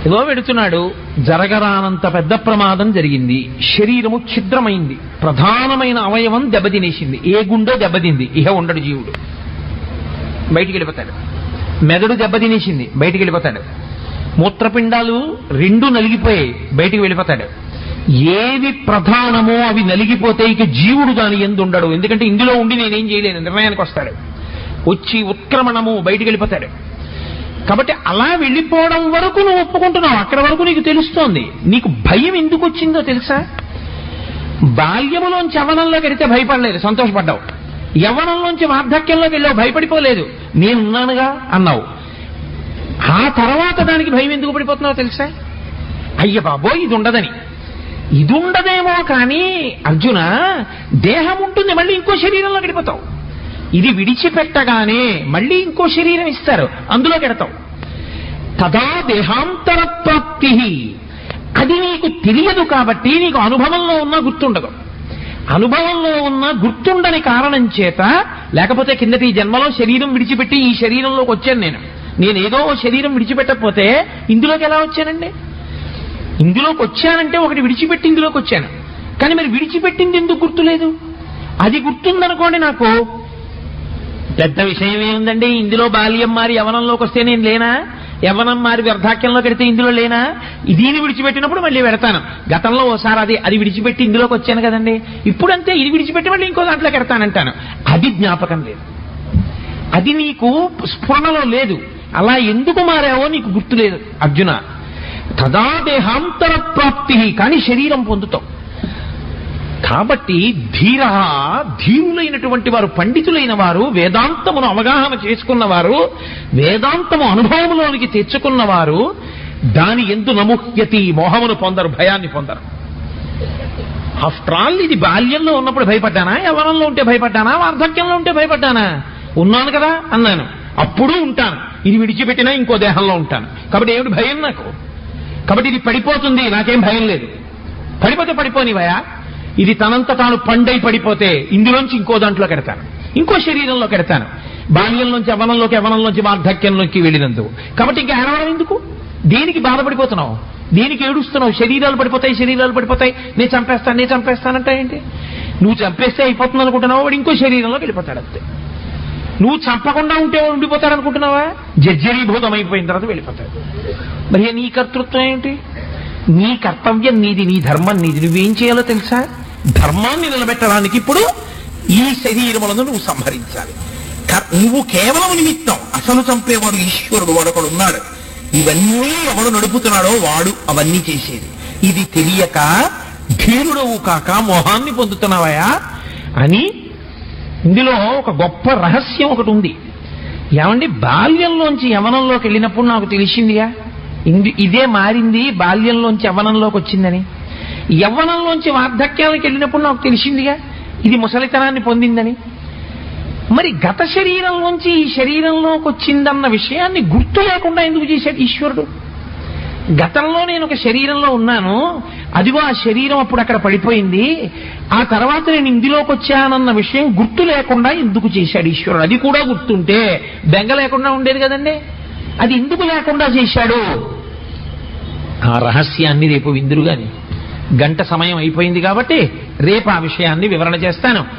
ఏదో వెడుతున్నాడు, జరగరానంత పెద్ద ప్రమాదం జరిగింది. శరీరము ఛిద్రమైంది, ప్రధానమైన అవయవం దెబ్బతినేసింది. ఏ గుండె దెబ్బతింది, ఇహ ఉండడు జీవుడు, బయటికి వెళ్ళిపోతాడు. మెదడు దెబ్బతినేసింది, బయటికి వెళ్ళిపోతాడు. మూత్రపిండాలు రెండు నలిగిపోయాయి, బయటికి వెళ్ళిపోతాడు. ఏవి ప్రధానమో అవి నలిగిపోతే ఇక జీవుడు దాని ఎందు ఉండడు. ఎందుకంటే ఇందులో ఉండి నేనేం చేయలేను నిర్ణయానికి వస్తాడు. వచ్చి ఉత్క్రమణము, బయటికి వెళ్ళిపోతాడు. కాబట్టి అలా వెళ్ళిపోవడం వరకు నువ్వు ఒప్పుకుంటున్నావు, అక్కడ వరకు నీకు తెలుస్తోంది. నీకు భయం ఎందుకు వచ్చిందో తెలుసా? బాల్యములోంచి యవ్వనంలోకి వెళితే భయపడలేదు, సంతోషపడ్డావు. యవ్వనంలోంచి వార్ధక్యంలోకి వెళ్ళావు, భయపడిపోలేదు, నేనున్నానుగా అన్నావు. ఆ తర్వాత దానికి భయం ఎందుకు పడిపోతున్నావో తెలుసా? అయ్య బాబో ఇది ఉండదని. ఇది ఉండదేమో కానీ అర్జున, దేహం ఉంటుంది, మళ్ళీ ఇంకో శరీరంలో గడిపోతావు. ఇది విడిచిపెట్టగానే మళ్ళీ ఇంకో శరీరం ఇస్తారు, అందులోకి ఎడతావు. తదా దేహాంతర ప్రాప్తి. అది నీకు తెలియదు కాబట్టి నీకు అనుభవంలో ఉన్నా గుర్తుండదు. అనుభవంలో ఉన్న గుర్తుండని కారణం చేత, లేకపోతే కిందటి జన్మలో శరీరం విడిచిపెట్టి ఈ శరీరంలోకి వచ్చాను నేనేదో శరీరం విడిచిపెట్టకపోతే ఇందులోకి ఎలా వచ్చానండి? ఇందులోకి వచ్చానంటే ఒకటి విడిచిపెట్టి ఇందులోకి వచ్చాను. కానీ మరి విడిచిపెట్టింది ఎందుకు గుర్తులేదు? అది గుర్తుందనుకోండి, నాకు పెద్ద విషయం ఏముందండి, ఇందులో బాల్యం మారి యవనంలోకి వస్తే నేను లేనా? యవ్వనం మారి వ్యర్థాక్యంలోకి వెడితే ఇందులో లేనా? దీన్ని విడిచిపెట్టినప్పుడు మళ్ళీ వెడతాను. గతంలో ఓసారి అది విడిచిపెట్టి ఇందులోకి వచ్చాను కదండి, ఇప్పుడంతే ఇది విడిచిపెట్టి మళ్ళీ ఇంకో దాంట్లోకి వెడతానంటాను. అది జ్ఞాపకం లేదు, అది నీకు స్ఫురణలో లేదు. అలా ఎందుకు మారావో నీకు గుర్తులేదు అర్జున. తదా దేహాంతర ప్రాప్తి, కానీ శరీరం పొందుతావు. కాబట్టి ధీరులైనటువంటి వారు, పండితులైన వారు, వేదాంతమును అవగాహన చేసుకున్నవారు, వేదాంతము అనుభవంలోనికి తెచ్చుకున్నవారు దాని ఎందు నముహ్యతి, మోహమును పొందరు, భయాన్ని పొందరు. ఆఫ్టర్ ఆల్ ఇది బాల్యంలో ఉన్నప్పుడు భయపడ్డానా, యవ్వనంలో ఉంటే భయపడ్డానా, వార్ధక్యంలో ఉంటే భయపడ్డానా? ఉన్నాను కదా అన్నాను, అప్పుడు ఉంటాను. ఇది విడిచిపెట్టినా ఇంకో దేహంలో ఉంటాను. కాబట్టి ఏమిటి భయం నాకు? కాబట్టి ఇది పడిపోతుంది, నాకేం భయం లేదు. పడిపోతే పడిపోనివయా, ఇది తనంత తాను పండై పడిపోతే ఇందులోంచి ఇంకో దాంట్లో కెడతాను, ఇంకో శరీరంలో కెడతాను. బాల్యంలోంచి యవ్వనంలోకి, యవ్వనంలోంచి వార్ధక్యంలోకి వెళ్ళినందుకు. కాబట్టి ఇంకా ఏడవడం ఎందుకు? దేనికి బాధపడిపోతున్నావు? దేనికి ఏడుస్తున్నావు? శరీరాలు పడిపోతాయి, శరీరాలు పడిపోతాయి, నేను చంపేస్తానంటే ఏంటి? నువ్వు చంపేస్తే అయిపోతుంది అనుకుంటున్నావు, వాడు ఇంకో శరీరంలోకి వెళ్ళిపోతాడు అంతే. నువ్వు చంపకుండా ఉంటే ఉండిపోతాడు అనుకుంటున్నావా? జర్జరీభూతం అయిపోయిన తర్వాత వెళ్ళిపోతాడు. మరి నీ కర్తృత్వం ఏంటి? నీ కర్తవ్యం నీది, నీ ధర్మం నీది. నువ్వేం చేయాలో తెలుసా? ధర్మాన్ని నిలబెట్టడానికి ఇప్పుడు ఈ శరీరములను నువ్వు సంహరించాలి. నువ్వు కేవలం నిమిత్తం, అసలు చంపేవాడు ఈశ్వరుడు, వాడు ఒకడు ఉన్నాడు. ఇవన్నీ ఎవడు నడుపుతున్నాడో వాడు అవన్నీ చేసేది. ఇది తెలియక ధీరుడవు కాక మోహాన్ని పొందుతున్నావయా అని. ఇందులో ఒక గొప్ప రహస్యం ఒకటి ఉంది. ఏమండి, బాల్యంలోంచి యవనంలోకి వెళ్ళినప్పుడు నాకు తెలిసిందిగా ఇదే మారింది, బాల్యంలోంచి యవ్వనంలోకి వచ్చిందని. యవ్వనంలోంచి వార్ధక్యానికి వెళ్ళినప్పుడు నాకు తెలిసిందిగా ఇది ముసలితనాన్ని పొందిందని. మరి గత శరీరంలోంచి ఈ శరీరంలోకి వచ్చిందన్న విషయాన్ని గుర్తు లేకుండా ఎందుకు చేశాడు ఈశ్వరుడు? గతంలో నేను ఒక శరీరంలో ఉన్నాను, అదిగో ఆ శరీరం అప్పుడు అక్కడ పడిపోయింది, ఆ తర్వాత నేను ఇందులోకి వచ్చానన్న విషయం గుర్తు లేకుండా ఎందుకు చేశాడు ఈశ్వరుడు? అది కూడా గుర్తుంటే బెంగ లేకుండా ఉండేది కదండి. అది ఎందుకు లేకుండా చేశాడు? ఆ రహస్యాన్ని రేపు విందురుగాని. గంట సమయం అయిపోయింది కాబట్టి రేపు ఆ విషయాన్ని వివరణ చేస్తాను.